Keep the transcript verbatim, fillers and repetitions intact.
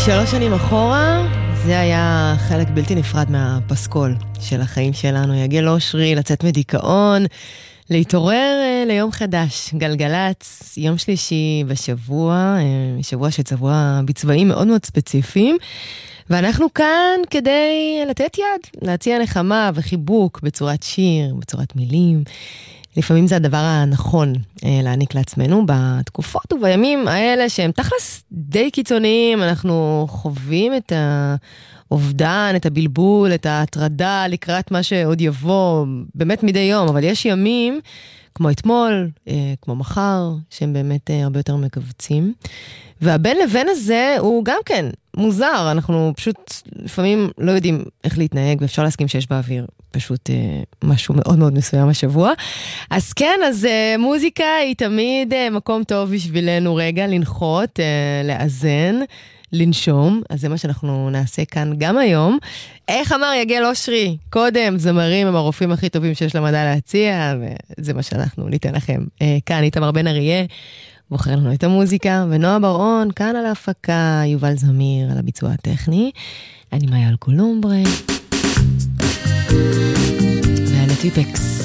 שלוש שנים אחורה, זה היה חלק בלתי נפרד מהפסקול של החיים שלנו. יגל אושרי, לצאת מדיכאון, להתעורר ליום חדש, גלגלץ, יום שלישי בשבוע, שבוע שצבוע בצבעים מאוד מאוד ספציפיים, ואנחנו כאן כדי לתת יד, להציע נחמה וחיבוק בצורת שיר, בצורת מילים. לפעמים זה הדבר הנכון אה, להעניק לעצמנו בתקופות ובימים האלה שהם תכלס די קיצוניים. אנחנו חווים את האובדן, את הבלבול, את ההטרדה לקראת מה שעוד יבוא באמת מדי יום, אבל יש ימים כמו אתמול, אה, כמו מחר, שהם באמת אה, הרבה יותר מקבצים. והבין לבין הזה הוא גם כן מוזר, אנחנו פשוט לפעמים לא יודעים איך להתנהג, ואפשר להסכים שיש באוויר פשוט אה, משהו מאוד מאוד מסוים השבוע. אז כן, אז אה, מוזיקה היא תמיד אה, מקום טוב בשבילנו רגע לנחות, אה, לאזן, לנשום, אז זה מה שאנחנו נעשה כאן גם היום. איך אמר יגל אושרי? קודם, זמרים הם הרופאים הכי טובים שיש למדע להציע, וזה מה שאנחנו ניתן לכם. אה, כאן איתמר בן אריה, בוחר לנו את המוזיקה, ונועה בר-און, כאן על ההפקה, יובל זמיר על הביצוע הטכני, אני מאיה אלקולומברה, ואלה טיפקס.